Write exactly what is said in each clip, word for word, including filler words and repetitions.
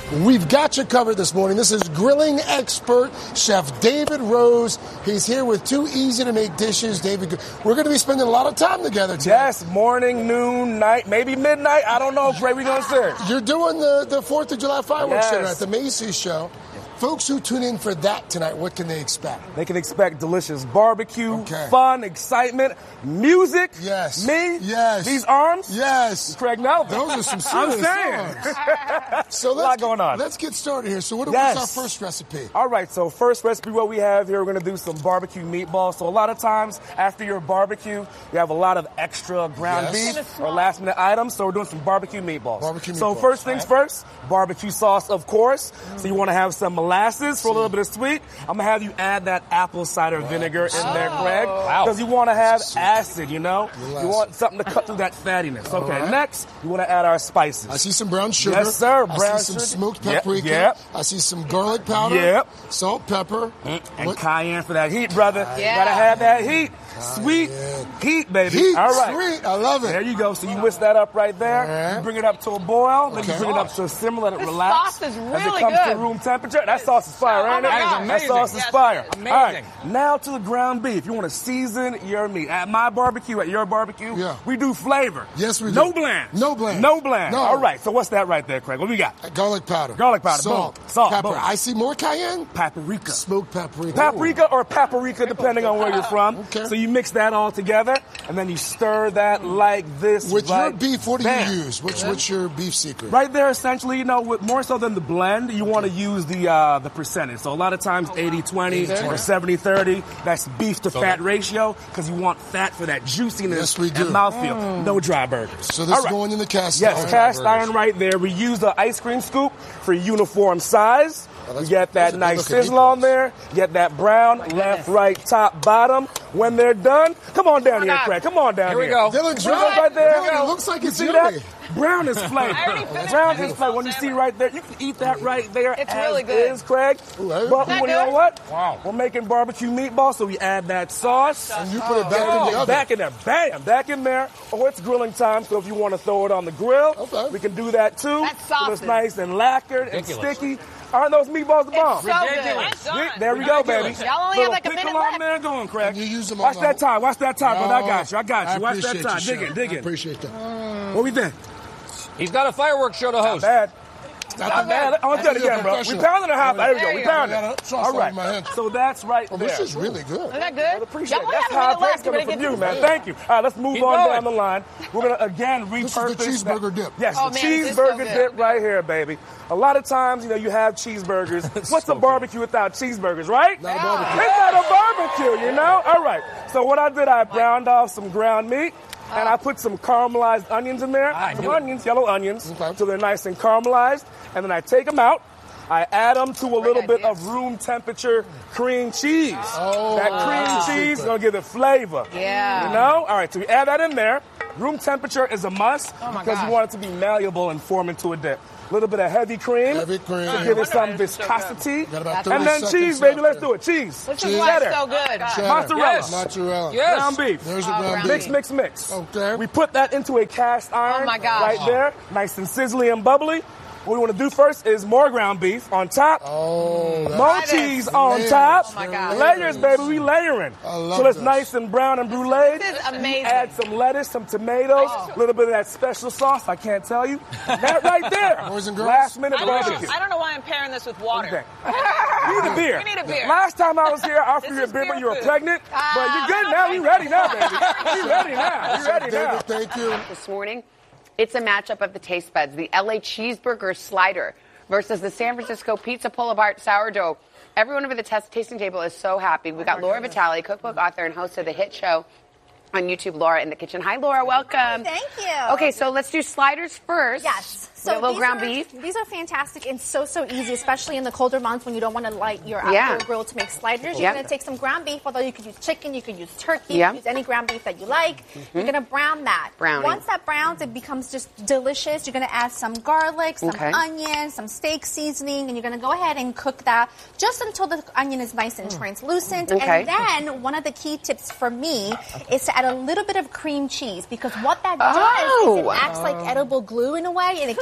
We've got you covered this morning. This is grilling expert Chef David Rose. He's here with two easy-to-make dishes. David, we're going to be spending a lot of time together today. Yes, morning, noon, night, maybe midnight. I don't know, Greg. We're going to say. You're doing the, the fourth of July fireworks Yes. dinner at the Macy's show. Folks who tune in for that tonight, what can they expect? They can expect delicious barbecue, Okay. fun, excitement, music. Yes. Me. Yes. These arms. Yes. Craig Melvin. Those are some I'm serious saying. songs. So A let's lot going on. Let's get started here. So what, Yes. what's our first recipe? All right, so first recipe, what we have here, we're going to do some barbecue meatballs. So a lot of times after your barbecue, you have a lot of extra ground Yes. beef or last minute items. So we're doing some barbecue meatballs. Barbecue So meatballs. first things first, barbecue sauce, of course. So you want to have some molasses for a little bit of sweet. I'm going to have you add that apple cider vinegar in there, Greg. Because you want to have acid, you know? Molasses. You want something to cut through that fattiness. Okay, right. next, you want to add our spices. I see some brown sugar. Yes, sir. I Brown see some sugar. smoked Yep, paprika. yep. I see some garlic powder. Yep. Salt, pepper. And What- cayenne for that heat, brother. Yeah. Gotta have that heat. Sweet Cayenne. heat, baby. Heat, All right. sweet. I love it. There you go. So you whisk that up right there. All right. You bring it up to a boil. Then Okay. you bring it up to a simmer. Let it This relax. sauce is As it really comes to good. room temperature. That sauce is fire, Oh ain't my it? God. That Amazing. sauce is Yes. fire. Amazing. All right. Now to the ground beef. You want to season your meat. At my barbecue, at your barbecue, Yeah. we do flavor. Yes, we do. No bland. No bland. No bland. No. All right. So what's that right there, Craig? What we got? Garlic powder. Garlic powder. Salt. Boom. Salt. Pepper. Boom. I see more cayenne. Paprika. Smoked paprika. Paprika or paprika, depending on where you're from. Okay. So you mix that all together, and then you stir that like this. With your right beef, what do bam. you use? What's, what's your beef secret? Right there, essentially, you know, with more so than the blend, you want to use the uh, the percentage. So a lot of times eighty twenty or seventy thirty, that's beef to fat ratio, because you want fat for that juiciness Yes, we do. and mouthfeel. No dry burgers. So this All is right. going in the cast Yes, iron. cast iron right there. We use the ice cream scoop for uniform size. Oh, You that's- get those that are nice good-looking sizzle on meatballs. there. Get that brown, left, right, top, bottom. When they're done, come on down here, God. Craig. Come on down Here here. we go. Dylan's Look right. right there. Dylan, it looks like You it's see yummy. that? Brown is flavor. I already finished Brown my is flavor. When you see right there, you can eat that right there. It's as really good. is, Craig. Ooh, hey. But Is that you know good? what? Wow. We're making barbecue meatballs, so we add that sauce. And you put it back Oh, in the oven. back in there. Bam. Back in there. Or it's grilling time, so if you want to throw it on the grill, Okay. we can do that too. That sauce So it's is nice and lacquered and sticky. Aren't those meatballs the bomb? It's so good. There we go, baby. Y'all only Little have like a pickle minute on left. there going, Craig. And you use them on Watch the that whole- time. Watch that time, brother. I got you. I got you. I Watch that appreciate time. you, Dig Chef. it. Dig I it. appreciate that. What we think? He's got a fireworks show to Not host. bad. Not Not bad. I'm gonna do it again, bro. We Professional. pounded a half. There we go. There We you go. pounded I got it. a sauce All right. on my hand. So that's right Oh, there. this is really good. Is that I good? appreciate Y'all it. only That's have a high minute praise left. You coming better from get you, this man. Thank you. All right, let's move Keep on going. down the line. We're gonna again repurpose This is the cheeseburger that- dip. Yes, Oh, the man, this is so cheeseburger good. dip right here, baby. A lot of times, you know, you have cheeseburgers. What's a barbecue without cheeseburgers, right? Not a barbecue. It's not a barbecue, you know? All right. So what I did, I browned off some ground meat. And I put some caramelized onions in there. I Some knew it. onions, yellow onions, Okay. so they're nice and caramelized. And then I take them out. I add them to a little bit idea. of room temperature cream cheese. Oh, that that's cream a cheese is secret. gonna give it flavor. Yeah. You know? All right, so we add that in there. Room temperature is a must Oh my because gosh. you want it to be malleable and form into a dip. A little bit of heavy cream. Heavy cream. To give it some wonder it's so good. viscosity. Got about And thirty then seconds cheese, baby. left Let's there. do it. Cheese. This Cheese. is why it's Cheddar. so good. Cheddar. Mozzarella. Yes. Mozzarella. Yes. Ground beef. There's the Oh, ground ground beef. Mix, mix, mix. Okay. We put that into a cast iron Oh, my gosh. right there, nice and sizzly and bubbly. What we want to do first is more ground beef on top. Oh, that's More Layers. cheese on Layers. top. Oh, my God. Layers, baby. We layering. I love So it's this. nice and brown and brulee. This is amazing. Add some lettuce, some tomatoes, Oh. a little bit of that special sauce. I can't tell you. That right there. Boys and girls. Last minute I don't, barbecue. know, I don't know why I'm pairing this with water. Okay. We need a beer. We need a beer. Last time I was here, I offered This you a is beer, but beer you were food. pregnant. Ah. But you're good now. We ready now, baby. We ready now. We ready now. David, thank you. This morning, it's a matchup of the taste buds. The L A cheeseburger slider versus the San Francisco pizza pull apart sourdough. Everyone over the test tasting table is so happy. We got Laura Vitale, cookbook author and host of the hit show on YouTube, Laura in the Kitchen. Hi, Laura. Welcome. Thank you. Okay, so let's do sliders first. Yes. So a little these ground are, beef. These are fantastic and so, so easy, especially in the colder months when you don't want to light your outdoor Yeah. grill to make sliders. You're Yeah. going to take some ground beef, although you could use chicken, you could use turkey, Yeah. you could use any ground beef that you like. You're going to brown that. Browning. Once that browns, it becomes just delicious. You're going to add some garlic, some Okay. onion, some steak seasoning, and you're going to go ahead and cook that just until the onion is nice and translucent. Okay. And then one of the key tips for me is to add a little bit of cream cheese, because what that does Oh. is it acts like edible glue in a way, and it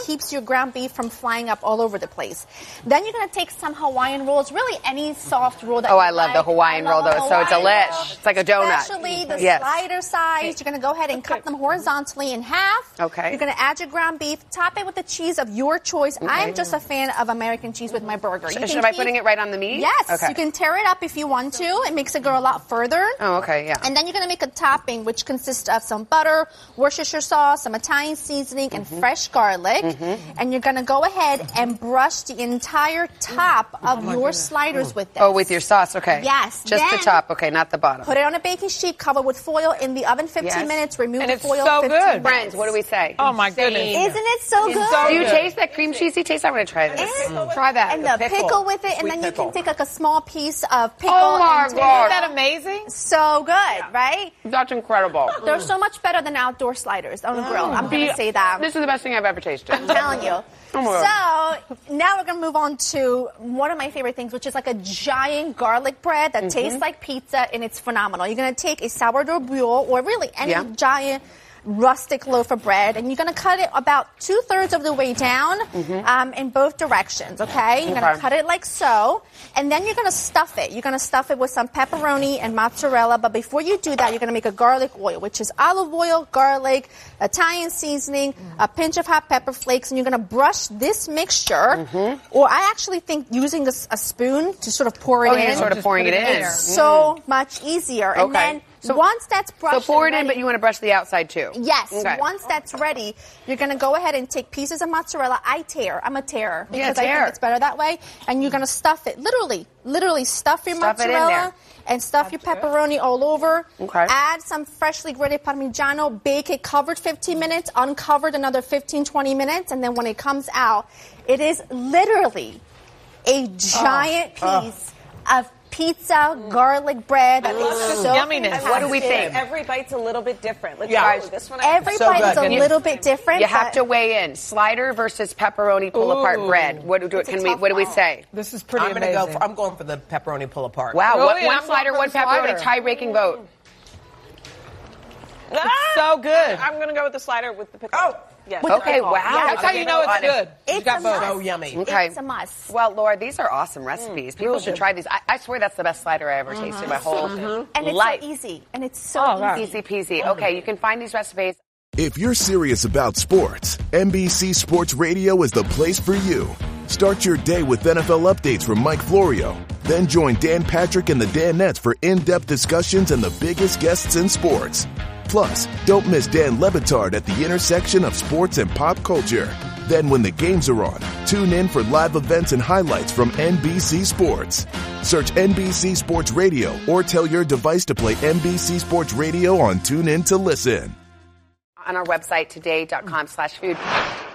keeps your ground beef from flying up all over the place. Then you're going to take some Hawaiian rolls, really any soft roll that Oh, you I love like. the Hawaiian roll, though. It's so Hawaiian delish. roll. It's like a donut. Especially the Yes. slider size. You're going to go ahead and cut them horizontally in half. Okay. You're going to add your ground beef, top it with the cheese of your choice. I'm just a fan of American cheese with my burger. You Should can I keep- putting it right on the meat? Yes. Okay. You can tear it up if you want to. It makes it go a lot further. Oh, okay, yeah. And then you're going to make a topping, which consists of some butter, Worcestershire sauce, some Italian seasoning, and Mm-hmm. fresh garlic. And you're going to go ahead and brush the entire top of your sliders with this. Oh, with your sauce, okay. Yes. Just the Then- top, okay, not the bottom. Put it on a baking sheet, cover with foil in the oven fifteen Yes. minutes, remove And the it's foil so fifteen good. minutes. Friends, what do we say? Oh, my goodness. Isn't it so good? so Do you good. taste that cream cheesy taste? I'm going to try this. Try that. And the pickle, pickle. with it, and Sweet then you pickle. can take like a small piece of pickle. Oh, my and take God. it Isn't that amazing? So good, right? That's incredible. They're so much better than outdoor sliders on a grill. I'm going to say that. This is the best thing I've ever tasted. I'm telling you. Oh my God. So now we're going to move on to one of my favorite things, which is like a giant garlic bread that tastes like pizza, and it's phenomenal. You're going to take a sourdough bulle, or really any Yeah. giant rustic loaf of bread, and you're going to cut it about two-thirds of the way down um, in both directions, okay? You're going Okay. to cut it like so, and then you're going to stuff it. You're going to stuff it with some pepperoni and mozzarella, but before you do that, you're going to make a garlic oil, which is olive oil, garlic, Italian seasoning, a pinch of hot pepper flakes, and you're going to brush this mixture, or I actually think using a, s- a spoon to sort of pour it Oh, in. you're sort of pouring it in. is so much easier. And Okay. then So- once that's brushed So pour it and in, ready- but you want to brush the outside too. Yes. Okay. Once that's ready, you're going to go ahead and take pieces of mozzarella. I tear. I'm a tearer Yeah, because I tear. think it's better that way. And you're going to stuff it. Literally, literally stuff your Stuff it in mozzarella there. and stuff your pepperoni all over. Okay. Add some freshly grated Parmigiano. Bake it covered fifteen minutes, uncovered another fifteen, twenty minutes. And then when it comes out, it is literally a giant piece of pizza garlic bread that is so yumminess. fantastic. What do we think? Every bite's a little bit different. Look, Yeah. guys, this one. I Every So bite is good. a little bit different. You have but to weigh in slider versus pepperoni pull apart Ooh. bread. What do It's a can we? tough What do we one. say? This is pretty I'm gonna amazing. go. For, I'm going for the pepperoni pull apart. Wow, Really? what, And one I'm going slider, for one the pepperoni, slider. tie-breaking vote. It's so good. I'm going to go with the slider with the pickle. Oh. yes. Okay, wow. That's how you know it's good. You It's got a both. must. So yummy. Okay. It's a must. Well, Laura, these are awesome recipes. People should try these. I, I swear that's the best slider I ever tasted in my whole And it's life. so easy. And it's so Oh, wow. easy. Easy peasy. Okay, you can find these recipes. If you're serious about sports, N B C Sports Radio is the place for you. Start your day with N F L updates from Mike Florio. Then join Dan Patrick and the Danettes for in-depth discussions and the biggest guests in sports. Plus, don't miss Dan Lebitard at the intersection of sports and pop culture. Then when the games are on, tune in for live events and highlights from N B C Sports. Search N B C Sports Radio or tell your device to play N B C Sports Radio on TuneIn to listen. On our website, today dot com slash food.